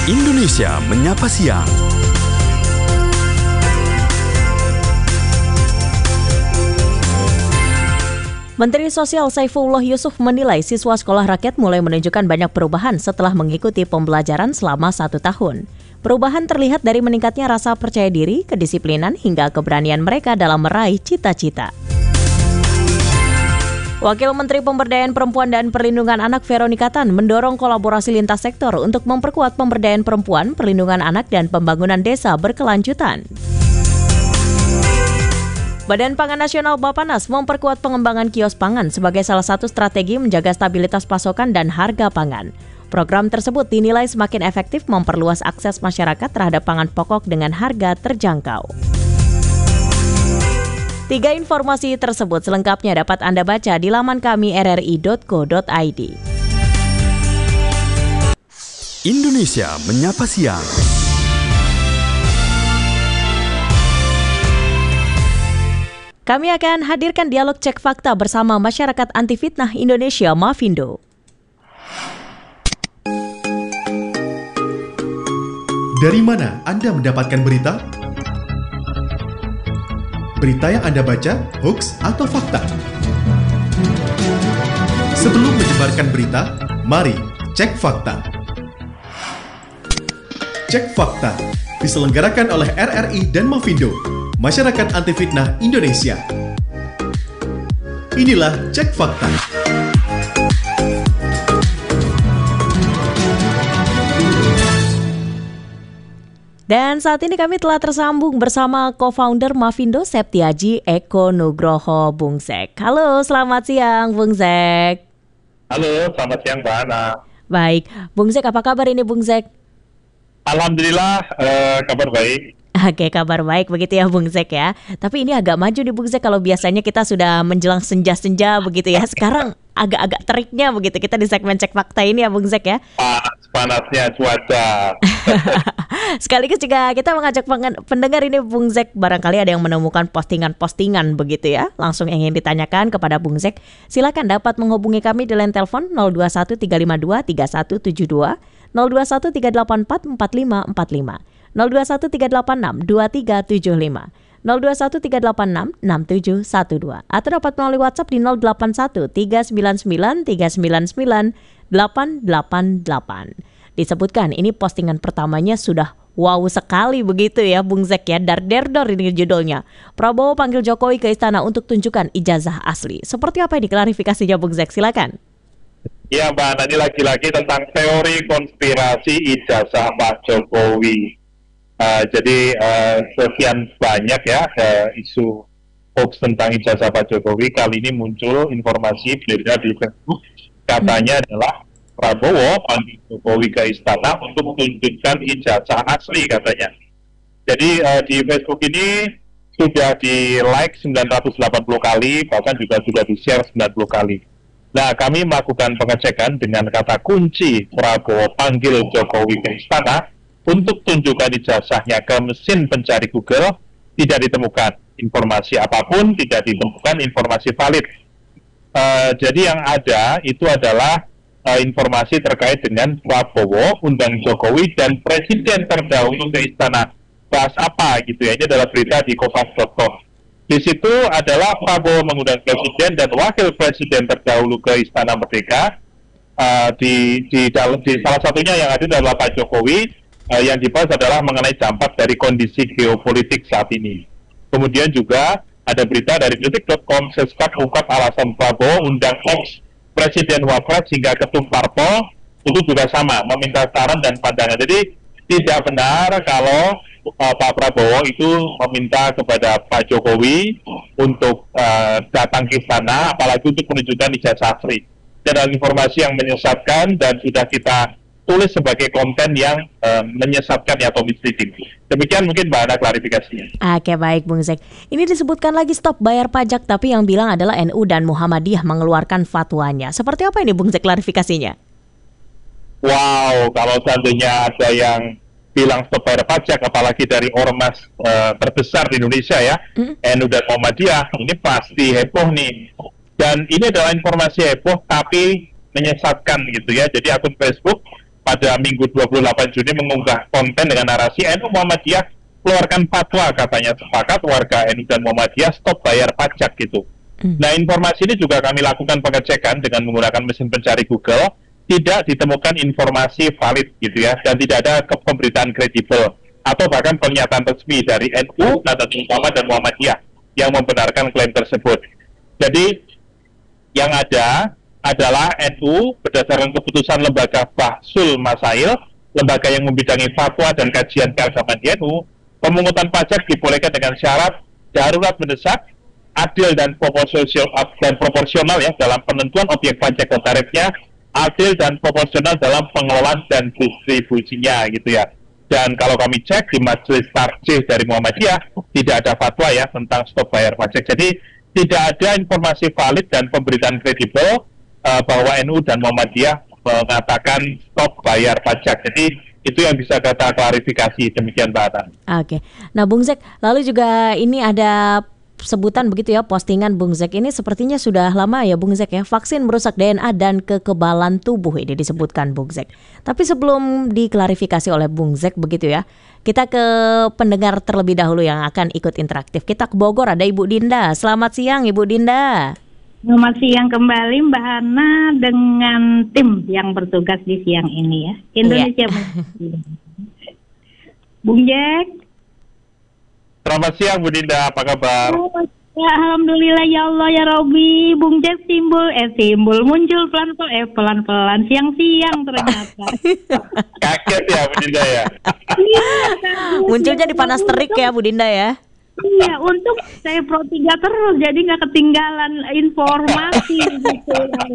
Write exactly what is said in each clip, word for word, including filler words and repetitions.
Indonesia Menyapa Siang. Menteri Sosial Saifullah Yusuf menilai siswa sekolah rakyat mulai menunjukkan banyak perubahan setelah mengikuti pembelajaran selama satu tahun. Perubahan terlihat dari meningkatnya rasa percaya diri, kedisiplinan, hingga keberanian mereka dalam meraih cita-cita. Wakil Menteri Pemberdayaan Perempuan dan Perlindungan Anak Veronica Tan mendorong kolaborasi lintas sektor untuk memperkuat pemberdayaan perempuan, perlindungan anak, dan pembangunan desa berkelanjutan. Badan Pangan Nasional Bappenas memperkuat pengembangan kios pangan sebagai salah satu strategi menjaga stabilitas pasokan dan harga pangan. Program tersebut dinilai semakin efektif memperluas akses masyarakat terhadap pangan pokok dengan harga terjangkau. Tiga informasi tersebut selengkapnya dapat Anda baca di laman kami r r i dot co dot i d. Indonesia Menyapa Siang. Kami akan hadirkan dialog cek fakta bersama Masyarakat Anti Fitnah Indonesia, Mafindo. Dari mana Anda mendapatkan berita? Berita yang Anda baca, hoax atau fakta? Sebelum menyebarkan berita, mari cek fakta. Cek fakta diselenggarakan oleh R R I dan Mafindo, Masyarakat Anti Fitnah Indonesia. Inilah Cek Fakta. Dan saat ini kami telah tersambung bersama co-founder Mafindo Septiaji Eko Nugroho Bung Zek. Halo, selamat siang Bung Zek. Halo, selamat siang Mbak Ana. Baik, Bung Zek, apa kabar ini Bung Zek? Alhamdulillah, eh, kabar baik. Oke, kabar baik begitu ya Bung Zek ya. Tapi ini agak maju nih Bung Zek, kalau biasanya kita sudah menjelang senja-senja begitu ya. Sekarang agak-agak teriknya begitu kita di segmen Cek Fakta ini ya Bung Zek ya. Panas, panasnya cuaca. Sekaligus juga kita mengajak pendengar ini Bung Zek, barangkali ada yang menemukan postingan-postingan begitu ya, langsung ingin ditanyakan kepada Bung Zek, silakan dapat menghubungi kami di line telepon nol dua satu tiga lima dua tiga satu tujuh dua, nol dua satu tiga delapan empat empat lima empat lima, nol dua satu tiga delapan enam dua tiga tujuh lima, nol dua satu tiga delapan enam enam tujuh satu dua, atau dapat melalui WhatsApp di nol delapan satu tiga sembilan sembilan tiga sembilan sembilan delapan delapan delapan. Disebutkan ini postingan pertamanya sudah wow sekali begitu ya Bung Zek ya, dar-der-dor ini judulnya. Prabowo panggil Jokowi ke istana untuk tunjukkan ijazah asli. Seperti apa ini klarifikasinya Bung Zek, silakan. Ya Mbak Ana, ini lagi-lagi tentang teori konspirasi ijazah Pak Jokowi. Uh, jadi uh, sekian banyak ya uh, isu hoax tentang ijazah Pak Jokowi. Kali ini muncul informasi beredar di Facebook, katanya adalah Prabowo panggil Jokowi ke istana untuk menunjukkan ijazah asli katanya. Jadi uh, di Facebook ini sudah di like sembilan ratus delapan puluh kali, bahkan juga sudah di share sembilan puluh kali. Nah, kami melakukan pengecekan dengan kata kunci Prabowo panggil Jokowi ke istana untuk tunjukkan ijazahnya ke mesin pencari Google, tidak ditemukan informasi apapun, tidak ditemukan informasi valid. Uh, jadi yang ada itu adalah uh, informasi terkait dengan Prabowo undang Jokowi dan presiden terdahulu ke istana. Bahas apa gitu ya, ini adalah berita di kompas titik com. Di situ adalah Prabowo mengundang presiden dan wakil presiden terdahulu ke Istana Merdeka. Uh, di, di, dalam, di salah satunya yang ada adalah Pak Jokowi. Uh, yang dibahas adalah mengenai dampak dari kondisi geopolitik saat ini. Kemudian juga ada berita dari detik titik com, Seskap ungkap alasan Prabowo undang ex Presiden Wapres hingga ketum parpol, itu juga sama, meminta saran dan pandangan. Jadi tidak benar kalau uh, Pak Prabowo itu meminta kepada Pak Jokowi untuk uh, datang ke istana, apalagi untuk menunjukkan ijazah asli. Dan informasi yang menyesatkan dan sudah kita tulis sebagai konten yang uh, menyesatkan atau misleading. Demikian mungkin Mbak Ana klarifikasinya. Oke, baik Bung Zek. Ini disebutkan lagi stop bayar pajak, tapi yang bilang adalah N U dan Muhammadiyah mengeluarkan fatwanya. Seperti apa ini Bung Zek klarifikasinya? Wow, kalau seandainya ada yang bilang stop bayar pajak, apalagi dari ormas uh, terbesar di Indonesia ya, hmm? N U dan Muhammadiyah, ini pasti heboh nih. Dan ini adalah informasi heboh tapi menyesatkan gitu ya. Jadi akun Facebook pada Minggu dua puluh delapan Juni mengunggah konten dengan narasi N U Muhammadiyah keluarkan fatwa, katanya sepakat warga N U dan Muhammadiyah stop bayar pajak gitu. Hmm. Nah, informasi ini juga kami lakukan pengecekan dengan menggunakan mesin pencari Google, tidak ditemukan informasi valid gitu ya, dan tidak ada pemberitaan kredibel atau bahkan pernyataan resmi dari N U, Nahdlatul Ulama dan Muhammadiyah yang membenarkan klaim tersebut. Jadi yang ada adalah N U berdasarkan keputusan Lembaga Bahsul Masail, lembaga yang membidangi fatwa dan kajian keagamaan di N U, pemungutan pajak dibolehkan dengan syarat darurat mendesak, adil dan proporsional dan proporsional ya dalam penentuan objek pajak dan tarifnya, adil dan proporsional dalam pengelolaan dan distribusinya gitu ya. Dan kalau kami cek di Majelis Tarjih dari Muhammadiyah, tidak ada fatwa ya tentang stop bayar pajak. Jadi tidak ada informasi valid dan pemberitaan kredibel uh, bahwa N U dan Muhammadiyah mengatakan stop bayar pajak. Jadi itu yang bisa kita klarifikasi, demikian Mbak Ata. Oke, nah Bung Zek, lalu juga ini ada sebutan begitu ya, postingan Bung Zek ini sepertinya sudah lama ya Bung Zek ya, vaksin merusak D N A dan kekebalan tubuh ini disebutkan Bung Zek. Tapi sebelum diklarifikasi oleh Bung Zek begitu ya, kita ke pendengar terlebih dahulu yang akan ikut interaktif. Kita ke Bogor, ada Ibu Dinda. Selamat siang Ibu Dinda. Selamat siang kembali Mbak Hana dengan tim yang bertugas di siang ini ya. Indonesia. Iya. Bung Jack. Selamat siang Bu Dinda, apa kabar? Oh, ya, Alhamdulillah ya Allah ya Robi. Bung Jack simbol eh simbol muncul pelan-pelan eh pelan-pelan siang-siang ternyata. Kaget ya Bu Dinda ya. Iya, munculnya di panas terik ya Bu Dinda ya. Iya, untuk saya Pro tiga terus, jadi nggak ketinggalan informasi gitu.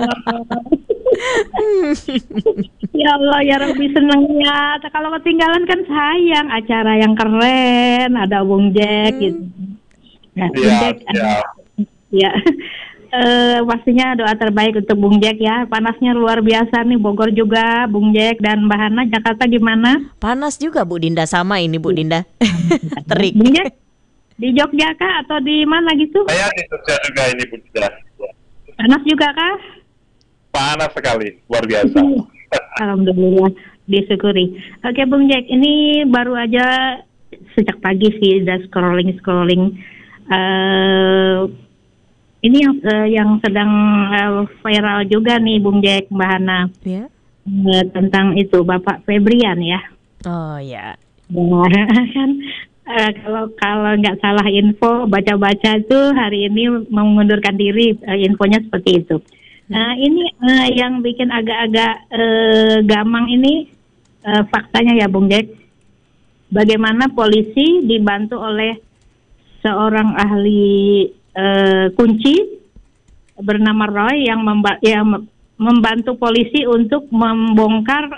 Ya Allah, ya Rabbi seneng ya. Kalau ketinggalan kan sayang, acara yang keren, ada Bung Jack hmm. gitu. Nah, ya, Bung Jack, ya. ya. Uh, pastinya doa terbaik untuk Bung Jack ya. Panasnya luar biasa nih Bogor juga, Bung Jack dan Mbak Hana. Jakarta gimana? Panas juga Bu Dinda, sama ini Bu Dinda. Terik. Bung Jack di Jogja kah atau di mana gitu? Saya di Jogja juga ini Bu Dinda. Panas juga kah? Panas sekali, luar biasa. Alhamdulillah, disyukuri. Oke Bung Jack, ini baru aja sejak pagi sih udah scrolling-scrolling. Uh, ini yang uh, yang sedang uh, viral juga nih Bung Jack, Mbak Hana. Yeah. Uh, tentang itu Bapak Febrian ya. Oh ya. Yeah. kan uh, kalau kalau nggak salah info baca-baca itu hari ini mengundurkan diri, uh, infonya seperti itu. Nah ini uh, yang bikin agak-agak uh, gamang ini uh, faktanya ya Bung Jack. Bagaimana polisi dibantu oleh seorang ahli uh, kunci bernama Roy yang, memba- yang membantu polisi untuk membongkar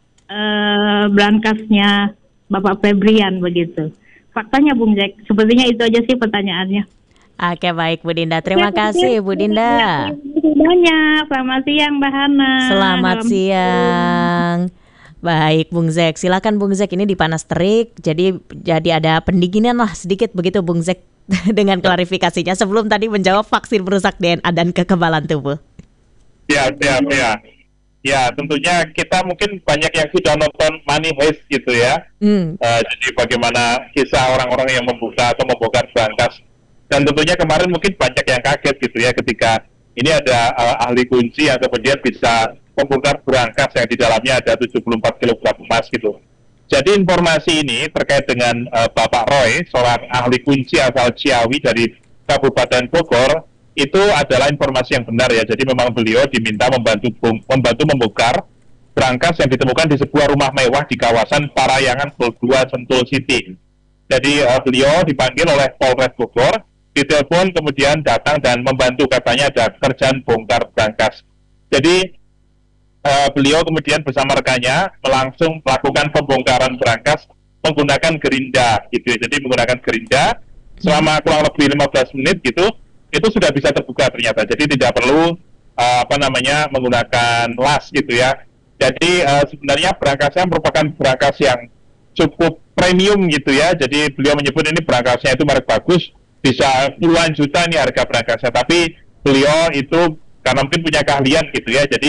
uh, berangkasnya Bapak Febrian begitu. Faktanya Bung Jack, sepertinya itu aja sih pertanyaannya. Oke baik Bu Dinda, terima ya, kasih Bu Dinda. Terima kasih banyak, selamat siang Mbak Hana. Selamat Dalam siang. Baik Bung Zek, silakan Bung Zek, ini di panas terik, jadi jadi ada pendinginan lah sedikit begitu Bung Zek dengan klarifikasinya sebelum tadi menjawab vaksin merusak D N A dan kekebalan tubuh. Ya, ya, ya. Ya, tentunya kita mungkin banyak yang sudah nonton Money Heist gitu ya. Hmm. Uh, jadi bagaimana kisah orang-orang yang membuka atau membongkar berangkas. Dan tentunya kemarin mungkin banyak yang kaget gitu ya ketika ini ada uh, ahli kunci yang kemudian bisa membongkar berangkas yang di dalamnya ada tujuh puluh empat kilogram emas gitu. Jadi informasi ini terkait dengan uh, Bapak Roy, seorang ahli kunci asal Ciawi dari Kabupaten Bogor, itu adalah informasi yang benar ya. Jadi memang beliau diminta membantu membantu membongkar berangkas yang ditemukan di sebuah rumah mewah di kawasan Parayangan Blok dua Sentul City. Jadi uh, beliau dipanggil oleh Polres Bogor, ditelepon kemudian datang dan membantu, katanya ada kerjaan bongkar berangkas. Jadi uh, beliau kemudian bersama rekannya langsung melakukan pembongkaran berangkas menggunakan gerinda gitu ya. Jadi menggunakan gerinda selama kurang lebih lima belas menit gitu, itu sudah bisa terbuka ternyata. Jadi tidak perlu uh, apa namanya menggunakan las gitu ya. Jadi uh, sebenarnya berangkasnya merupakan berangkas yang cukup premium gitu ya. Jadi beliau menyebut ini berangkasnya itu merek bagus, bisa puluhan juta nih harga berangkasnya, tapi beliau itu karena mungkin punya keahlian gitu ya, jadi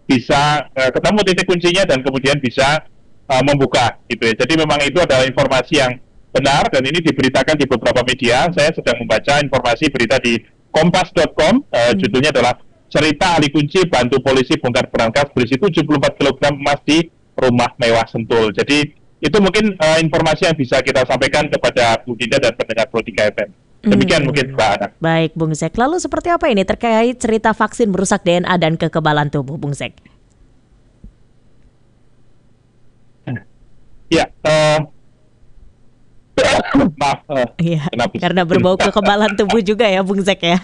bisa uh, ketemu titik kuncinya dan kemudian bisa uh, membuka gitu ya. Jadi memang itu adalah informasi yang benar dan ini diberitakan di beberapa media. Saya sedang membaca informasi berita di kompas dot com, uh, hmm. judulnya adalah cerita ahli kunci bantu polisi bongkar berangkas berisi tujuh puluh empat kilogram emas di rumah mewah Sentul. Jadi itu mungkin uh, informasi yang bisa kita sampaikan kepada Bu Dinda dan pendengar Pro tiga F M. Demikian hmm. mungkin Mbak Ana. Baik Bung Zek, lalu seperti apa ini terkait cerita vaksin merusak D N A dan kekebalan tubuh Bung Zek? Ya, uh, maaf. Uh, ya, karena berbau kekebalan tubuh juga ya Bung Zek ya.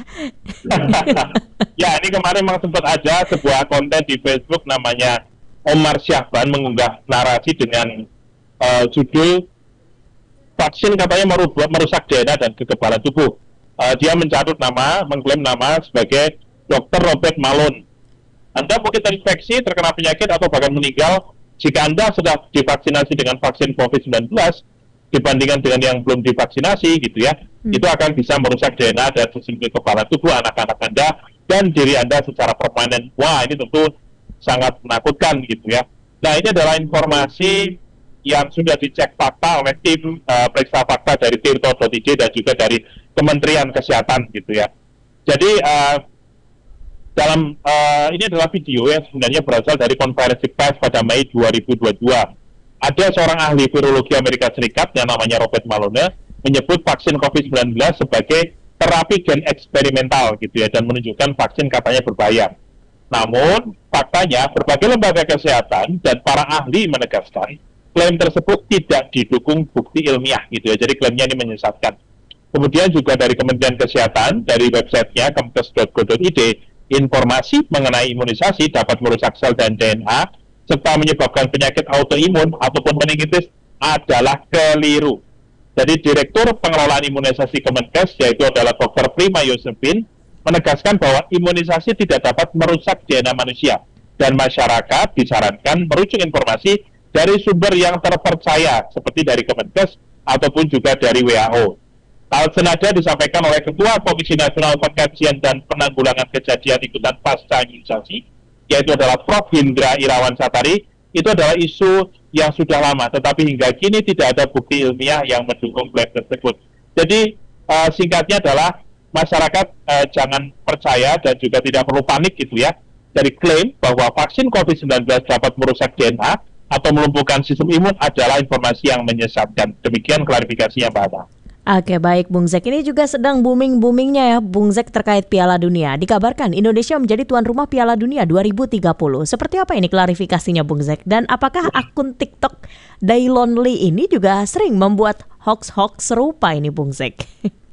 Ya, ini kemarin memang sempat ada sebuah konten di Facebook namanya Omar Syahban mengunggah narasi dengan uh, judul vaksin katanya merubah, merusak D N A dan kekebalan tubuh. Uh, dia mencatut nama, mengklaim nama sebagai dokter Robert Malone. Anda mungkin terinfeksi, terkena penyakit atau bahkan meninggal jika Anda sudah divaksinasi dengan vaksin covid sembilan belas dibandingkan dengan yang belum divaksinasi gitu ya. Hmm. Itu akan bisa merusak D N A dan sistem kekebalan tubuh anak-anak Anda dan diri Anda secara permanen. Wah, ini tentu sangat menakutkan gitu ya. Nah, ini adalah informasi yang sudah dicek fakta oleh tim uh, periksa fakta dari tirto dot i d dan juga dari Kementerian Kesehatan gitu ya. Jadi uh, dalam uh, ini adalah video yang sebenarnya berasal dari konferensi pers pada Mei dua ribu dua puluh dua. Ada seorang ahli virologi Amerika Serikat yang namanya Robert Malone menyebut vaksin covid sembilan belas sebagai terapi gen eksperimental gitu ya dan menunjukkan vaksin katanya berbahaya. Namun faktanya berbagai lembaga kesehatan dan para ahli menegaskan klaim tersebut tidak didukung bukti ilmiah gitu ya. Jadi klaimnya ini menyesatkan. Kemudian juga dari Kementerian Kesehatan, dari websitenya kemkes dot go dot i d, informasi mengenai imunisasi dapat merusak sel dan D N A serta menyebabkan penyakit autoimun ataupun meningitis adalah keliru. Jadi Direktur Pengelolaan Imunisasi Kemenkes, yaitu adalah dokter Prima Yosefin, menegaskan bahwa imunisasi tidak dapat merusak D N A manusia dan masyarakat disarankan merujuk informasi dari sumber yang terpercaya seperti dari Kemenkes ataupun juga dari W H O. Hal senada disampaikan oleh Ketua Komisi Nasional Pengkajian dan Penanggulangan Kejadian Ikutan Pasca Imunisasi, yaitu adalah Profesor Hindra Irawan Satari. Itu adalah isu yang sudah lama, tetapi hingga kini tidak ada bukti ilmiah yang mendukung klaim tersebut. Jadi uh, singkatnya adalah masyarakat uh, jangan percaya dan juga tidak perlu panik gitu ya dari klaim bahwa vaksin covid sembilan belas dapat merusak D N A atau melumpuhkan sistem imun adalah informasi yang menyesatkan. Demikian klarifikasinya Pak Ana. Oke, baik Bung Zek. Ini juga sedang booming-boomingnya ya Bung Zek terkait Piala Dunia. Dikabarkan Indonesia menjadi tuan rumah Piala Dunia dua ribu tiga puluh. Seperti apa ini klarifikasinya Bung Zek? Dan apakah akun TikTok Daylonly ini juga sering membuat hoax-hoax serupa ini Bung Zek?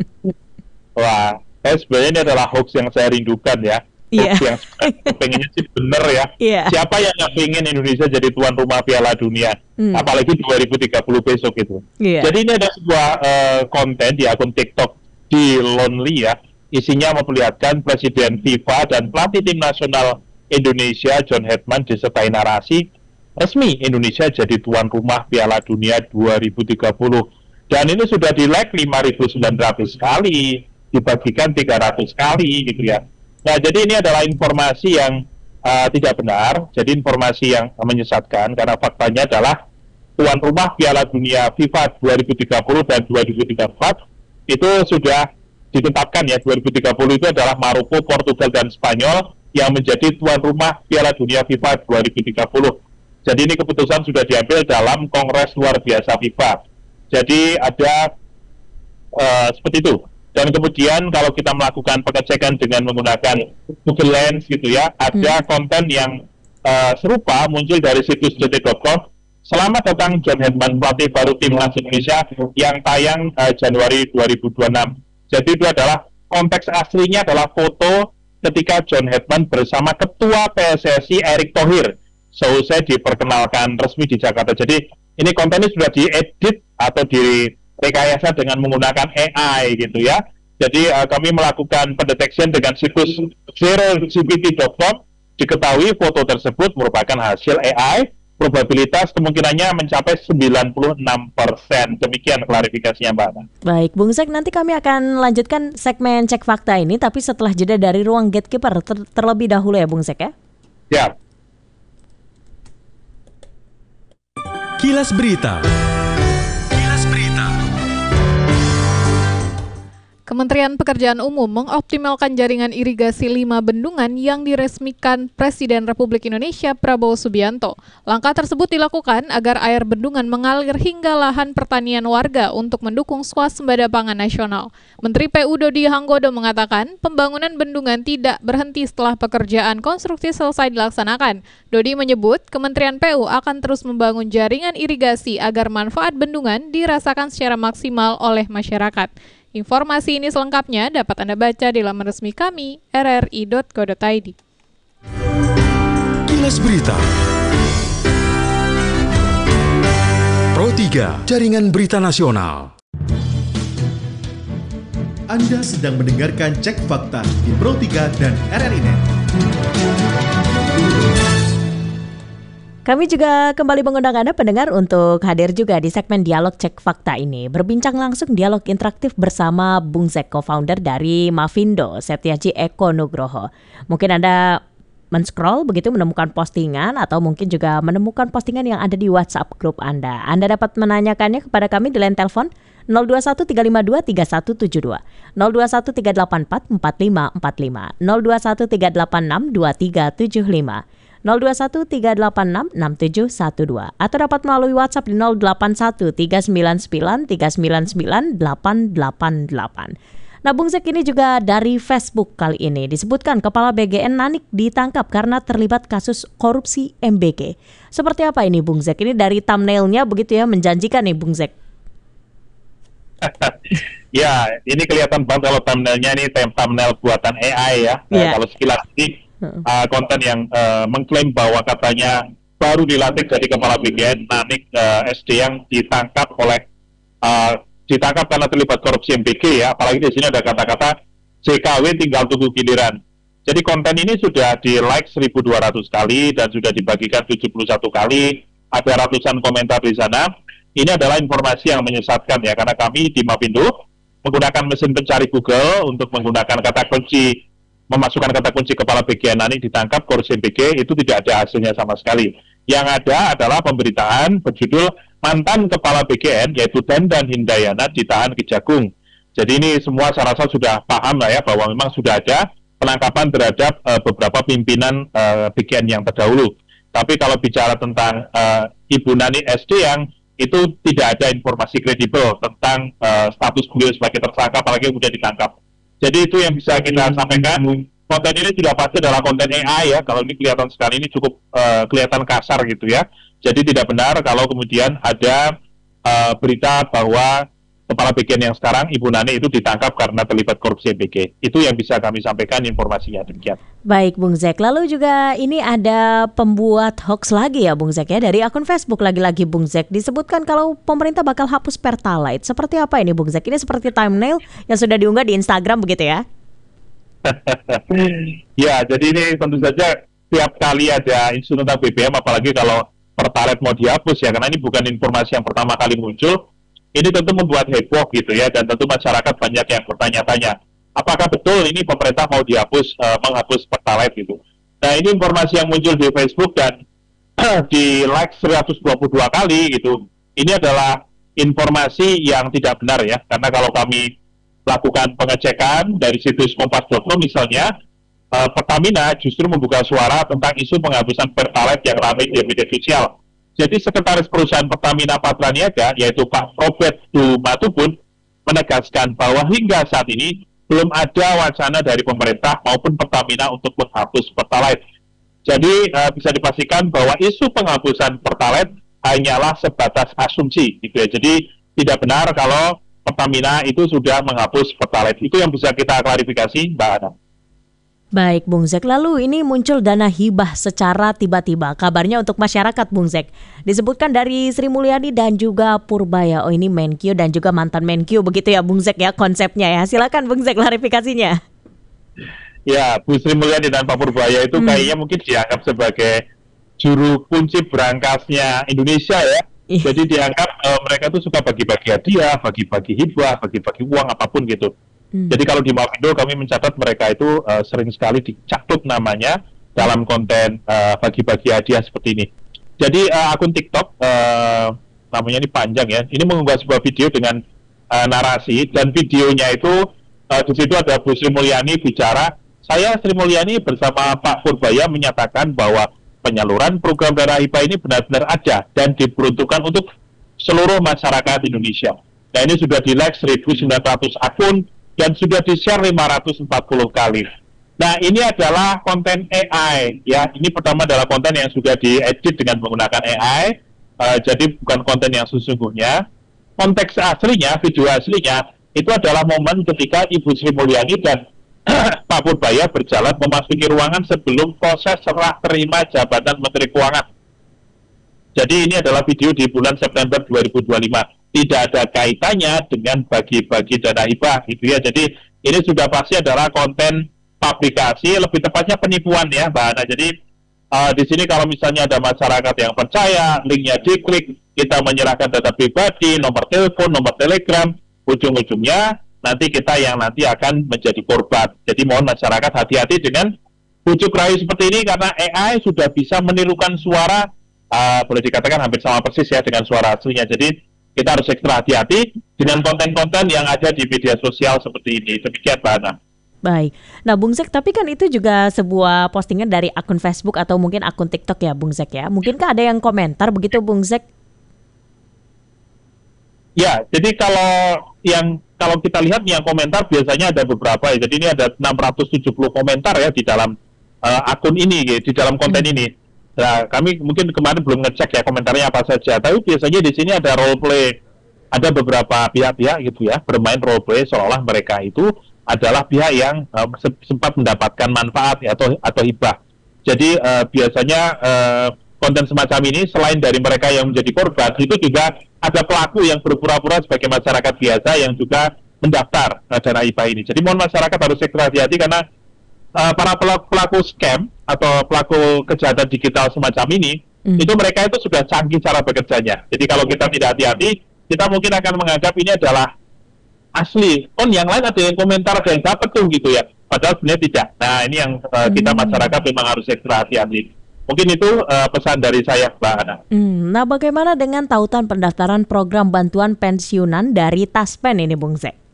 Wah, eh, sebenarnya ini adalah hoax yang saya rindukan ya. Yeah. Yang pengennya sih bener ya. Yeah. Siapa yang nggak pengen Indonesia jadi tuan rumah Piala Dunia, hmm. apalagi dua ribu tiga puluh besok itu. Yeah. Jadi ini ada sebuah uh, konten di akun TikTok di Lonely ya, isinya memperlihatkan Presiden FIFA dan pelatih tim nasional Indonesia John Hetman disertai narasi resmi Indonesia jadi tuan rumah Piala Dunia dua ribu tiga puluh. Dan ini sudah di-like lima ribu sembilan ratus kali, dibagikan tiga ratus kali gitu ya. Nah, jadi ini adalah informasi yang uh, tidak benar, jadi informasi yang menyesatkan, karena faktanya adalah tuan rumah Piala Dunia FIFA dua ribu tiga puluh dan dua ribu tiga puluh empat itu sudah ditetapkan ya. Dua ribu tiga puluh itu adalah Maroko, Portugal, dan Spanyol yang menjadi tuan rumah Piala Dunia FIFA dua ribu tiga puluh. Jadi ini keputusan sudah diambil dalam Kongres Luar Biasa FIFA. Jadi ada uh, seperti itu. Dan kemudian kalau kita melakukan pengecekan dengan menggunakan Google Lens gitu ya, ada hmm. konten yang uh, serupa muncul dari situs detik dot com. Selamat datang John Hetman, pelatih baru timnas Indonesia yang tayang uh, Januari dua ribu dua puluh enam. Jadi itu adalah konteks aslinya adalah foto ketika John Hetman bersama Ketua P S S I Erick Thohir selesai diperkenalkan resmi di Jakarta. Jadi ini kontennya sudah diedit atau di rekayasa dengan menggunakan A I gitu ya. Jadi uh, kami melakukan pendeteksian dengan situs zero g p t dot com. Diketahui foto tersebut merupakan hasil A I. Probabilitas kemungkinannya mencapai sembilan puluh enam persen. Demikian klarifikasinya Mbak Ana. Baik, Bung Zek, nanti kami akan lanjutkan segmen cek fakta ini, tapi setelah jeda dari ruang gatekeeper ter- terlebih dahulu ya Bung Zek ya. Ya. Kilas Berita. Kilas Berita. Kementerian Pekerjaan Umum mengoptimalkan jaringan irigasi lima bendungan yang diresmikan Presiden Republik Indonesia Prabowo Subianto. Langkah tersebut dilakukan agar air bendungan mengalir hingga lahan pertanian warga untuk mendukung swasembada pangan nasional. Menteri P U Dodi Hanggodo mengatakan pembangunan bendungan tidak berhenti setelah pekerjaan konstruksi selesai dilaksanakan. Dodi menyebut Kementerian P U akan terus membangun jaringan irigasi agar manfaat bendungan dirasakan secara maksimal oleh masyarakat. Informasi ini selengkapnya dapat Anda baca di laman resmi kami r r i dot co dot i d. Kilas Berita. Pro tiga, Jaringan Berita Nasional. Anda sedang mendengarkan Cek Fakta di Pro tiga dan R R I Net. Kami juga kembali mengundang Anda pendengar untuk hadir juga di segmen Dialog Cek Fakta ini. Berbincang langsung dialog interaktif bersama Bung Zek, co-founder dari Mavindo, Setiaji Eko Nugroho. Mungkin Anda men-scroll begitu menemukan postingan atau mungkin juga menemukan postingan yang ada di WhatsApp grup Anda. Anda dapat menanyakannya kepada kami di line telepon nol dua satu tiga lima dua tiga satu tujuh dua, nol dua satu tiga delapan empat empat lima empat lima, nol dua satu tiga delapan enam dua tiga tujuh lima, nol dua satu tiga delapan enam enam tujuh satu dua, atau dapat melalui WhatsApp di nol delapan satu tiga sembilan sembilan tiga sembilan sembilan delapan delapan delapan. Nah, Bung Zek, ini juga dari Facebook kali ini disebutkan Kepala B G N Nanik ditangkap karena terlibat kasus korupsi M B G. Seperti apa ini Bung Zek? Ini dari thumbnailnya begitu ya, menjanjikan nih Bung Zek. Ya, ini kelihatan banget kalau thumbnailnya ini thumbnail buatan A I ya. Yeah. Kalau sekilas ini uh, konten yang uh, mengklaim bahwa katanya baru dilantik jadi Kepala B G N Nanik uh, S D yang ditangkap oleh uh, ditangkap karena terlibat korupsi M B G ya. Apalagi di sini ada kata-kata J K W tinggal tunggu giliran. Jadi konten ini sudah di like seribu dua ratus kali dan sudah dibagikan tujuh puluh satu kali. Ada ratusan komentar di sana. Ini adalah informasi yang menyesatkan ya, karena kami di Mavindo menggunakan mesin pencari Google untuk menggunakan kata kunci, memasukkan kata kunci Kepala B G N Nanik ditangkap korupsi M B G, itu tidak ada hasilnya sama sekali. Yang ada adalah pemberitaan berjudul mantan Kepala B G N yaitu Dandan Hindayana ditahan Kejagung. Jadi ini semua saya rasa sudah paham lah ya, bahwa memang sudah ada penangkapan terhadap uh, beberapa pimpinan uh, B G N yang terdahulu. Tapi kalau bicara tentang uh, Ibu Nani S D yang itu tidak ada informasi kredibel tentang uh, status beliau sebagai tersangka, apalagi sudah ditangkap. Jadi itu yang bisa kita sampaikan. Konten ini sudah pasti adalah konten A I ya. Kalau ini kelihatan sekali, ini cukup uh, kelihatan kasar gitu ya. Jadi tidak benar kalau kemudian ada uh, berita bahwa Kepala B G N yang sekarang, Ibu Nani, itu ditangkap karena terlibat korupsi M B G. Itu yang bisa kami sampaikan informasinya, demikian. Baik Bung Zek, lalu juga ini ada pembuat hoax lagi ya Bung Zek ya, dari akun Facebook lagi-lagi Bung Zek. Disebutkan kalau pemerintah bakal hapus Pertalite. Seperti apa ini Bung Zek? Ini seperti thumbnail yang sudah diunggah di Instagram begitu ya? Ya, jadi ini tentu saja tiap kali ada isu tentang B B M, apalagi kalau Pertalite mau dihapus ya, karena ini bukan informasi yang pertama kali muncul. Ini tentu membuat heboh gitu ya, dan tentu masyarakat banyak yang bertanya-tanya, apakah betul ini pemerintah mau dihapus, uh, menghapus Pertalite gitu. Nah, ini informasi yang muncul di Facebook dan di like seratus dua puluh dua kali gitu. Ini adalah informasi yang tidak benar ya, karena kalau kami lakukan pengecekan dari situs kompas dot com misalnya, uh, Pertamina justru membuka suara tentang isu penghapusan Pertalite yang ramai di media sosial. Jadi Sekretaris Perusahaan Pertamina Patraniaga, yaitu Pak Robert Dumatubun, menegaskan bahwa hingga saat ini belum ada wacana dari pemerintah maupun Pertamina untuk menghapus Pertalite. Jadi uh, bisa dipastikan bahwa isu penghapusan Pertalite hanyalah sebatas asumsi, gitu ya. Jadi tidak benar kalau Pertamina itu sudah menghapus Pertalite. Itu yang bisa kita klarifikasi, Mbak Ana. Baik Bung Zek, lalu ini muncul dana hibah secara tiba-tiba. Kabarnya untuk masyarakat Bung Zek. Disebutkan dari Sri Mulyani dan juga Purbaya. Oh, ini Menkyu dan juga mantan Menkyu begitu ya Bung Zek ya konsepnya ya. Silakan Bung Zek klarifikasinya. Ya, Bu Sri Mulyani dan Pak Purbaya itu hmm. kayaknya mungkin dianggap sebagai juru kunci berangkasnya Indonesia ya. Jadi dianggap uh, mereka tuh suka bagi-bagi hadiah, bagi-bagi hibah, bagi-bagi uang apapun gitu. Hmm. Jadi kalau di Mavindo kami mencatat mereka itu uh, sering sekali dicatut namanya dalam konten uh, bagi-bagi hadiah seperti ini. Jadi uh, akun TikTok uh, namanya ini panjang ya. Ini mengunggah sebuah video dengan uh, narasi, dan videonya itu uh, di situ ada Bu Sri Mulyani bicara, saya Sri Mulyani bersama Pak Purbaya menyatakan bahwa penyaluran program daerah hibah ini benar-benar ada dan diperuntukkan untuk seluruh masyarakat Indonesia. Nah, ini sudah di-like seribu sembilan ratus akun dan sudah di-share lima ratus empat puluh kali. Nah, ini adalah konten A I ya. Ini pertama adalah konten yang sudah diedit dengan menggunakan A I. Uh, jadi bukan konten yang sesungguhnya. Konteks aslinya, video aslinya itu adalah momen ketika Ibu Sri Mulyani dan Pak Purbaya berjalan memasuki ruangan sebelum proses serah terima jabatan Menteri Keuangan. Jadi ini adalah video di bulan September dua ribu dua puluh lima. Tidak ada kaitannya dengan bagi-bagi dana hibah gitu ya. Jadi ini sudah pasti adalah konten publikasi, lebih tepatnya penipuan ya Mbak Ana. Jadi uh, di sini kalau misalnya ada masyarakat yang percaya, linknya diklik, kita menyerahkan data pribadi, nomor telepon, nomor telegram, ujung-ujungnya nanti kita yang nanti akan menjadi korban. Jadi mohon masyarakat hati-hati dengan bujuk rayu seperti ini, karena A I sudah bisa menirukan suara, uh, boleh dikatakan hampir sama persis ya dengan suara aslinya. Jadi kita harus ekstra hati-hati dengan konten-konten yang ada di media sosial seperti ini. Demikian, Mbak Ana. Baik. Nah, Bung Zek, tapi kan itu juga sebuah postingan dari akun Facebook atau mungkin akun TikTok ya, Bung Zek ya. Mungkinkah ada yang komentar begitu, Bung Zek? Ya, jadi kalau yang kalau kita lihat yang komentar biasanya ada beberapa ya. Jadi ini ada enam ratus tujuh puluh komentar ya di dalam uh, akun ini, ya, di dalam konten hmm. ini. Nah, kami mungkin kemarin belum ngecek ya komentarnya apa saja. Tapi biasanya di sini ada role play. Ada beberapa pihak-pihak gitu ya bermain role play seolah mereka itu adalah pihak yang uh, sempat mendapatkan manfaat ya, atau atau hibah. Jadi uh, biasanya uh, konten semacam ini selain dari mereka yang menjadi korban, itu juga ada pelaku yang berpura-pura sebagai masyarakat biasa yang juga mendaftar uh, dana hibah ini. Jadi mohon masyarakat harus ekstra hati-hati karena uh, para pelaku, pelaku scam atau pelaku kejahatan digital semacam ini, hmm. itu mereka itu sudah canggih cara bekerjanya. Jadi kalau kita tidak hati-hati, kita mungkin akan menganggap ini adalah asli. Oh, yang lain ada yang komentar, ada yang dapat tuh gitu ya. Padahal sebenarnya tidak. Nah, ini yang uh, kita masyarakat memang harus ekstra hati-hati. Mungkin itu uh, pesan dari saya, Mbak Ana. Hmm, nah, bagaimana dengan tautan pendaftaran program bantuan pensiunan dari Taspen ini, Bung Zek?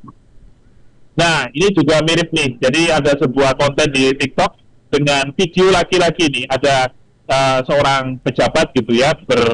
Nah, ini juga mirip nih. Jadi ada sebuah konten di TikTok dengan video laki-laki nih. Ada uh, seorang pejabat gitu ya,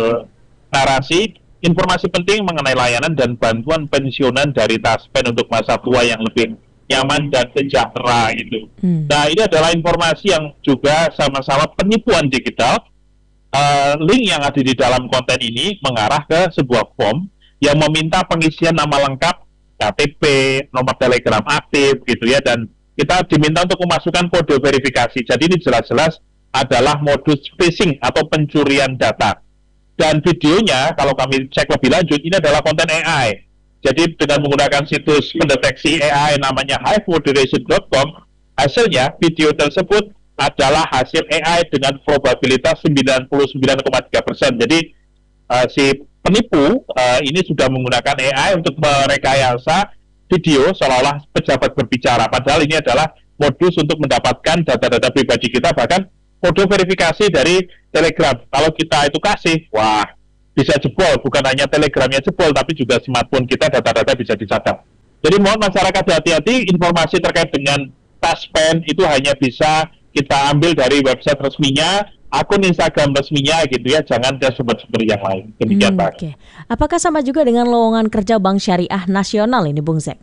bernarasi informasi penting mengenai layanan dan bantuan pensiunan dari Taspen untuk masa tua yang lebih nyaman dan sejahtera gitu. Hmm. Nah, ini adalah informasi yang juga sama-sama penipuan digital. Uh, link yang ada di dalam konten ini mengarah ke sebuah form yang meminta pengisian nama lengkap, K T P, nomor telegram aktif gitu ya, dan kita diminta untuk memasukkan kode verifikasi. Jadi ini jelas-jelas adalah modus phishing atau pencurian data. Dan videonya kalau kami cek lebih lanjut, ini adalah konten A I. Jadi dengan menggunakan situs pendeteksi A I namanya hive moderation dot com, hasilnya video tersebut adalah hasil A I dengan probabilitas sembilan puluh sembilan koma tiga persen. Jadi uh, si penipu uh, ini sudah menggunakan A I untuk merekayasa video seolah-olah pejabat berbicara. Padahal ini adalah modus untuk mendapatkan data-data pribadi kita, bahkan kode verifikasi dari Telegram. Kalau kita itu kasih, wah, bisa jebol. Bukan hanya Telegramnya jebol, tapi juga smartphone kita data-data bisa disadap. Jadi mohon masyarakat hati-hati, informasi terkait dengan Taspen itu hanya bisa kita ambil dari website resminya, akun Instagram resminya gitu ya, jangan ke sumber-sumber yang lain. Demikian, hmm, Pak. Okay. Apakah sama juga dengan lowongan kerja Bank Syariah Nasional ini, Bung Zek?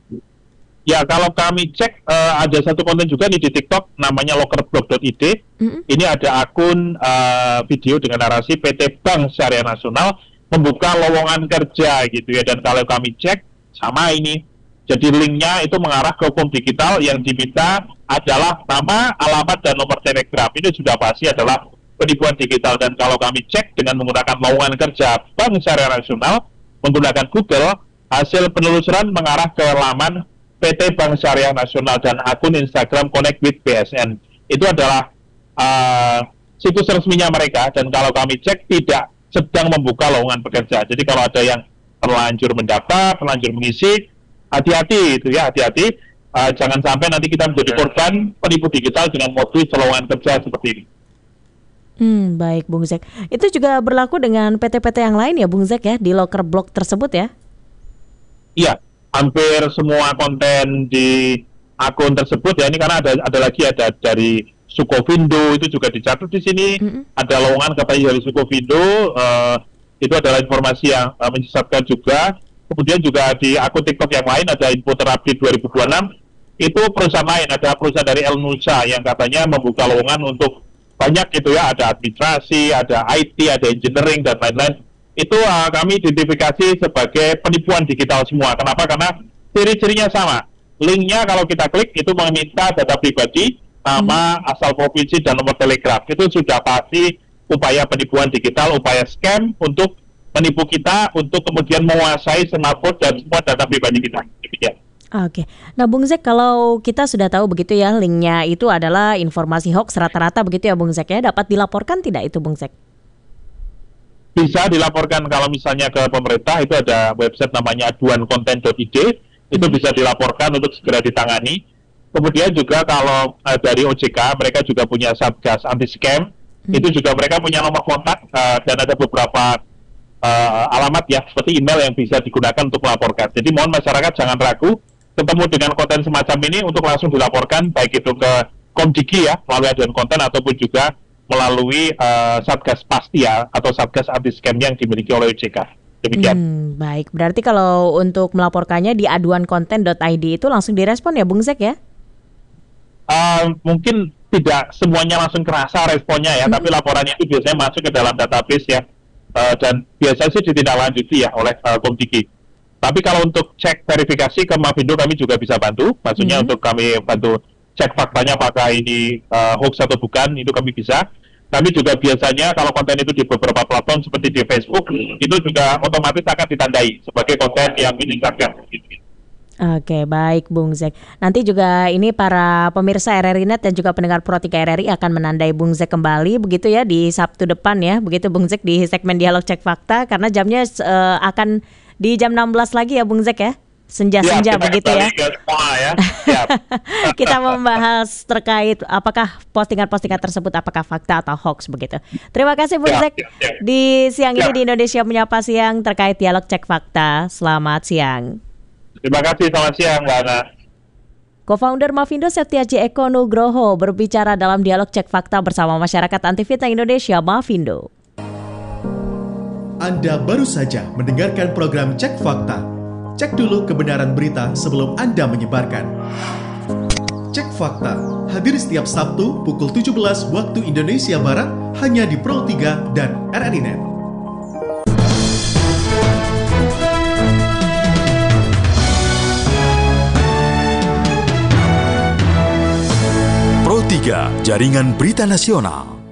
Ya, kalau kami cek uh, ada satu konten juga nih di TikTok namanya lokerblog dot i d. Mm-hmm. Ini ada akun uh, video dengan narasi P T Bank Syariah Nasional membuka lowongan kerja gitu ya, dan kalau kami cek sama ini. Jadi linknya itu mengarah ke form digital yang diminta adalah nama, alamat, dan nomor telegram. Ini sudah pasti adalah penipuan digital, dan kalau kami cek dengan menggunakan lowongan kerja Bank Syariah Nasional menggunakan Google, hasil penelusuran mengarah ke laman P T Bank Syariah Nasional dan akun Instagram Connect with B S N. Itu adalah uh, situs resminya mereka, dan kalau kami cek tidak sedang membuka lowongan pekerja. Jadi kalau ada yang terlanjur mendaftar, terlanjur mengisi, hati-hati itu ya, hati-hati. Uh, jangan sampai nanti kita menjadi korban penipu digital dengan modus lowongan kerja seperti ini. Hmm, baik Bung Zek. Itu juga berlaku dengan P T-P T yang lain ya Bung Zek ya, di locker block tersebut ya? Iya, hampir semua konten di akun tersebut ya, ini karena ada ada lagi ada dari Sukovindo itu juga dicatat di sini, mm-hmm. ada lowongan katanya dari Sukovindo, uh, itu adalah informasi yang uh, menyesatkan juga. Kemudian juga di akun TikTok yang lain ada info terupdate dua ribu dua puluh enam, itu perusahaan lain, ada perusahaan dari El Nusa yang katanya membuka lowongan untuk banyak gitu ya, ada administrasi, ada I T, ada engineering, dan lain-lain. Itu uh, kami identifikasi sebagai penipuan digital semua. Kenapa? Karena ciri-cirinya sama. Linknya kalau kita klik itu meminta data pribadi, nama, hmm. asal provinsi, dan nomor telegraf. Itu sudah pasti upaya penipuan digital, upaya scam untuk menipu kita, untuk kemudian menguasai smartphone dan semua data pribadi kita. Demikian. Oke, nah Bung Zek, kalau kita sudah tahu begitu ya, linknya itu adalah informasi hoax rata-rata begitu ya Bung Zek ya, dapat dilaporkan tidak itu Bung Zek? Bisa dilaporkan, kalau misalnya ke pemerintah itu ada website namanya aduan konten dot i d, itu hmm. bisa dilaporkan untuk segera ditangani. Kemudian juga kalau uh, dari O J K, mereka juga punya Satgas anti scam, hmm. itu juga mereka punya nomor kontak uh, dan ada beberapa uh, alamat ya, seperti email yang bisa digunakan untuk melaporkan. Jadi mohon masyarakat jangan ragu, ketemu dengan konten semacam ini untuk langsung dilaporkan, baik itu ke Komdigi ya, melalui aduan konten, ataupun juga melalui uh, Satgas Pasti ya, atau Satgas anti scam yang dimiliki oleh O J K. Demikian. Hmm, baik, berarti kalau untuk melaporkannya di aduan konten dot i d itu langsung direspon ya Bung Zek ya? Uh, mungkin tidak semuanya langsung kerasa responnya ya, hmm. tapi laporannya itu biasanya masuk ke dalam database ya, uh, dan biasanya sih ditindaklanjuti ya oleh uh, Komdigi. Tapi kalau untuk cek verifikasi ke Mavindo kami juga bisa bantu, maksudnya hmm. untuk kami bantu cek faktanya apakah ini uh, hoax atau bukan, itu kami bisa. Kami juga biasanya kalau konten itu di beberapa platform seperti di Facebook, itu juga otomatis akan ditandai sebagai konten yang menyesatkan. Oke, baik Bung Zek. Nanti juga ini para pemirsa R R I Net dan juga pendengar Pro tiga R R I akan menandai Bung Zek kembali begitu ya di Sabtu depan ya, begitu Bung Zek di segmen Dialog Cek Fakta, karena jamnya uh, akan di jam enam belas lagi ya Bung Zek ya, senja-senja ya, begitu ya, ya. Kita membahas terkait apakah postingan-postingan tersebut apakah fakta atau hoax begitu. Terima kasih Bung ya, Zek ya, ya. Di siang ya. ini di Indonesia Menyapa Siang terkait Dialog Cek Fakta. Selamat siang. Terima kasih, selamat siang Mbak Ana. Co-founder Mavindo Setiaji Eko Nugroho berbicara dalam Dialog Cek Fakta bersama masyarakat anti fitnah Indonesia Mavindo. Anda baru saja mendengarkan program Cek Fakta. Cek dulu kebenaran berita sebelum Anda menyebarkan. Cek Fakta hadir setiap Sabtu pukul tujuh belas waktu Indonesia Barat hanya di Pro tiga dan R R I Net. Pro tiga, Jaringan Berita Nasional.